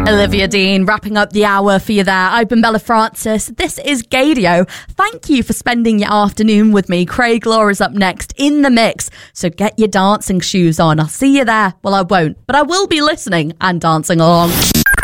Olivia Dean wrapping up the hour for you there. I've been Bella Francis. This is Gaydio. Thank you for spending your afternoon with me. Craig Law is up next in the mix, so get your dancing shoes on. I'll see you there. Well, I won't, but I will be listening and dancing along.